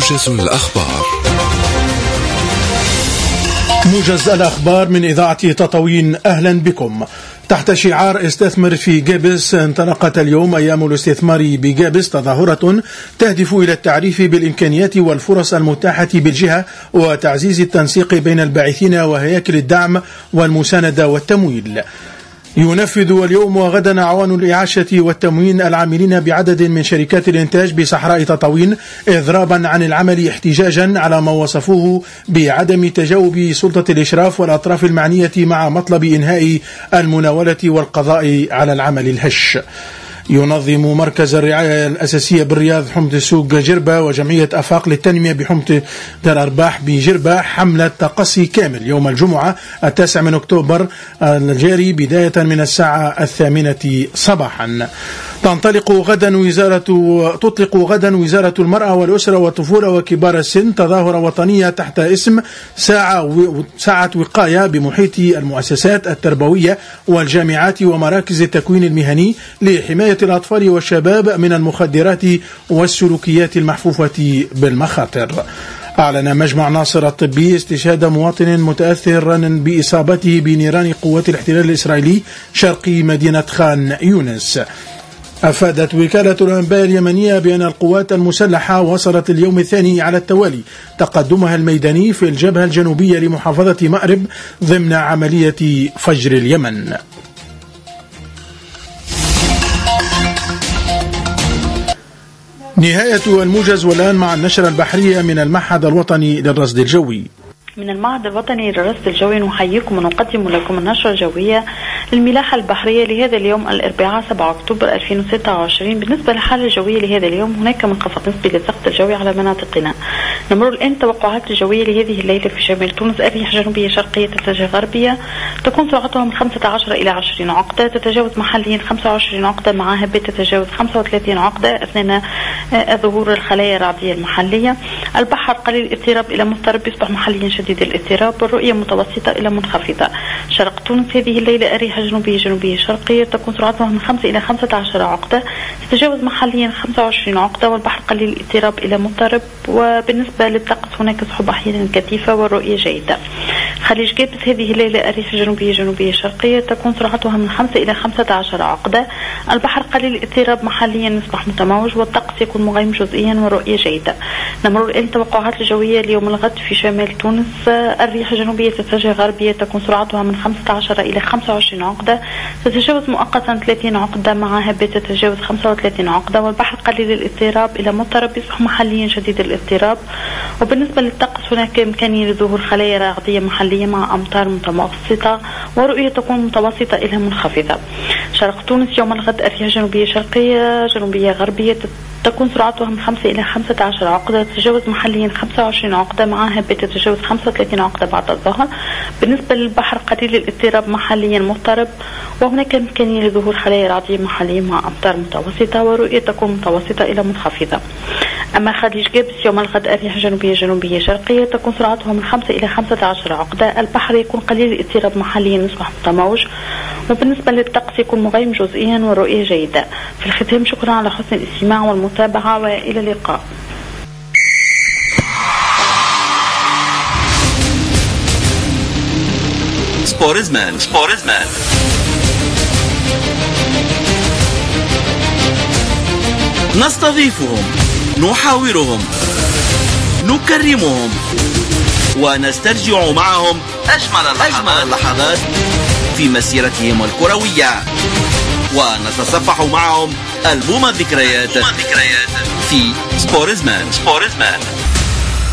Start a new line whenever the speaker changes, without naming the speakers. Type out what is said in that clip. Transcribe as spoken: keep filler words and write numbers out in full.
موجز الأخبار.
موجز الأخبار من إذاعة تطاوين، أهلا بكم. تحت شعار استثمر في جابس، انطلقت اليوم أيام الاستثمار بجابس، تظاهرة تهدف إلى التعريف بالإمكانيات والفرص المتاحة بالجهة وتعزيز التنسيق بين الباعثين وهياكل الدعم والمساندة والتمويل. ينفذ اليوم وغدا أعوان الإعاشة والتموين العاملين بعدد من شركات الإنتاج بصحراء تطاوين إضرابا عن العمل احتجاجا على ما وصفوه بعدم تجاوب سلطة الإشراف والأطراف المعنية مع مطلب إنهاء المناولة والقضاء على العمل الهش. ينظم مركز الرعاية الأساسية بالرياض حمد السوق جربة وجمعية أفاق للتنمية بحمد دار أرباح بجربة حملة تقصي كامل يوم الجمعة التاسع من أكتوبر الجاري بداية من الساعة الثامنة صباحا. تنطلق غدا وزارة تطلق غدا وزارة المرأة والأسرة والطفولة وكبار السن تظاهرة وطنية تحت اسم ساعة و... ساعة وقاية بمحيط المؤسسات التربوية والجامعات ومراكز التكوين المهني لحماية الأطفال والشباب من المخدرات والسلوكيات المحفوفة بالمخاطر. أعلن مجمع ناصر الطبي استشهاد مواطن متأثر بإصابته بنيران قوات الاحتلال الإسرائيلي شرقي مدينة خان يونس. أفادت وكالة الأنباء اليمنية بأن القوات المسلحة وصلت اليوم الثاني على التوالي تقدمها الميداني في الجبهة الجنوبية لمحافظة مأرب ضمن عملية فجر اليمن. نهاية الموجز، والآن مع النشرة البحرية من المعهد الوطني للرصد الجوي.
من المعهد الوطني للرصد الجوي نحييكم ونقدم لكم النشرة الجوية للملاحة البحرية لهذا اليوم الأربعاء سبعة أكتوبر ألفين وستة وعشرين. بالنسبة للحالة الجوية لهذا اليوم هناك منخفض نسبي للضغط الجوي على مناطقنا. نمر الآن توقعات الجوية لهذه الليلة في شمال تونس. الرياح جنوبية شرقية تتجه غربية تكون سرعتها من خمسة عشر إلى عشرين عقدة، تتجاوز محليا خمسة وعشرين عقدة مع هبات تتجاوز خمسة وثلاثين عقدة أثناء ظهور الخلايا الرعدية المحلية. البحر قليل الاضطراب إلى مضطرب يصبح محليا شديد الاضطراب والرؤية متوسطة إلى منخفضة. شرق تونس هذه الليلة الرياح جنوبية جنوبية شرقية تكون سرعتها من خمسة إلى خمسة عشر عقدة، تتجاوز محليا خمسة وعشرين عقدة والبحر قليل الاضطراب إلى مضطرب. وبالنسبة للطقس هناك سحب أحيانا كثيفة والرؤية جيدة. خليج جابس هذه الليلة الرياح جنوبية جنوبية شرقية تكون سرعتها من خمسة إلى خمسة عشر عقدة، البحر قليل الاضطراب محليا يصبح متموج والطقس يكون مغيم جزئيا والرؤية جيدة. نمر الآن توقعات الجوية اليوم الغد في شمال تونس. الرياح الجنوبية تتجه غربية تكون سرعتها من خمسة عشر إلى خمسة وعشرين عقدة، تتجاوز مؤقتا ثلاثين عقدة مع هبات تتجاوز خمسة وثلاثين عقدة والبحر قليل الاضطراب إلى مضطرب يصبح محليا شديد الاضطراب. وبالنسبة للطقس هناك إمكانية لظهور خلايا رعدية محلية مع أمطار متوسطة ورؤية تكون متوسطة إلى منخفضة. شرق تونس يوم الغد الرياح جنوبية شرقية جنوبية غربية تكون سرعتها من خمسة إلى خمسة عشر عقدة، تتجاوز محليا خمسة وعشرين عقدة مع هبات تتجاوز خمسة وثلاثين عقدة بعد الظهر. بالنسبة للبحر قليل الاضطراب محليا مضطرب وهناك إمكانية لظهور خلايا رعدية محلية مع أمطار متوسطة ورؤية تكون متوسطة إلى منخفضة. أما خليج جابس يوم الغد الرياح جنوبية جنوبية شرقية تكون سرعتها من خمسة إلى خمسة عشر عقدة، البحر يكون قليل الاضطراب محليا يصبح متموج وبالنسبة للطقس يكون مغيم جزئيا والرؤية جيدة. في الختام شكرا على حسن الاستماع والمتابعة وإلى اللقاء.
سبورزمان سبورزمان نستضيفهم، نحاورهم، نكرمهم ونسترجع معهم أجمل اللحظات, أجمل اللحظات في مسيرتهم الكروية ونتصفح معهم ألبوم الذكريات في سبورزمان سبورزمان